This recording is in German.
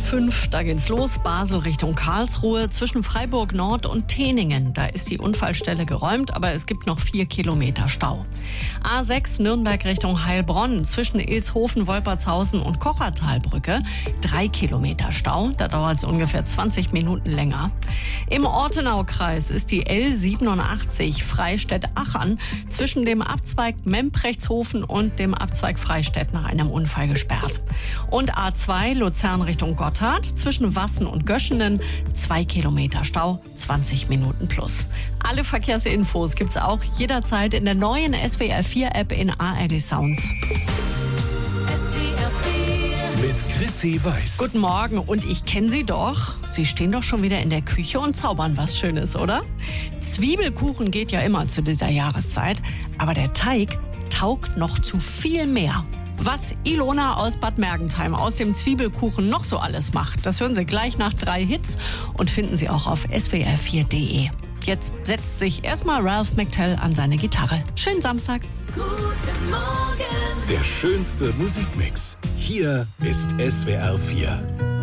A5, da geht's los, Basel Richtung Karlsruhe, zwischen Freiburg Nord und Teningen. Da ist die Unfallstelle geräumt, aber es gibt noch 4 Kilometer Stau. A6 Nürnberg Richtung Heilbronn, zwischen Ilshofen, Wolpertshausen und Kochertalbrücke, 3 Kilometer Stau. Da dauert es ungefähr 20 Minuten länger. Im Ortenaukreis ist die L87 Freistädt-Achern zwischen dem Abzweig Memprechtshofen und dem Abzweig Freistädt nach einem Unfall gesperrt. Und A2 Luzern Richtung Gotthard, zwischen Wassen und Göschenen, 2 Kilometer Stau, 20 Minuten plus. Alle Verkehrsinfos gibt's auch jederzeit in der neuen SWR4-App in ARD Sounds. Mit Chrissy Weiß. Guten Morgen, und ich kenne Sie doch. Sie stehen doch schon wieder in der Küche und zaubern was Schönes, oder? Zwiebelkuchen geht ja immer zu dieser Jahreszeit, aber der Teig taugt noch zu viel mehr. Was Ilona aus Bad Mergentheim aus dem Zwiebelkuchen noch so alles macht, das hören Sie gleich nach 3 Hits und finden Sie auch auf swr4.de. Jetzt setzt sich erstmal Ralph McTell an seine Gitarre. Schönen Samstag. Guten Morgen. Der schönste Musikmix. Hier ist SWR4.